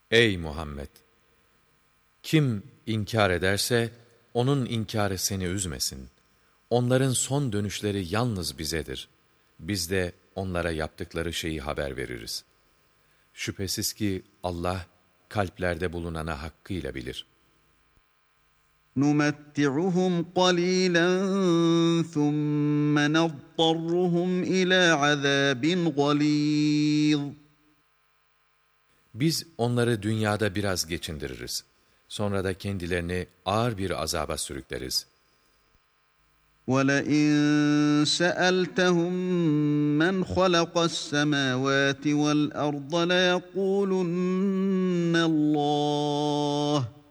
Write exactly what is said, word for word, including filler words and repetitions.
Ey Muhammed! Kim inkar ederse, onun inkarı seni üzmesin. Onların son dönüşleri yalnız bizedir. Biz de onlara yaptıkları şeyi haber veririz. Şüphesiz ki Allah, kalplerde bulunana hakkıyla bilir. نُمَتِّعُهُمْ قَلِيلًا ثُمَّ نَضْطَرُّهُمْ إِلَى عَذَابٍ غَلِيظٍ Biz onları dünyada biraz geçindiririz. Sonra da kendilerini ağır bir azaba sürükleriz. وَلَئِن سَأَلْتَهُم مَّنْ خَلَقَ السَّمَاوَاتِ وَالْأَرْضَ لَيَقُولُنَّ اللَّهُ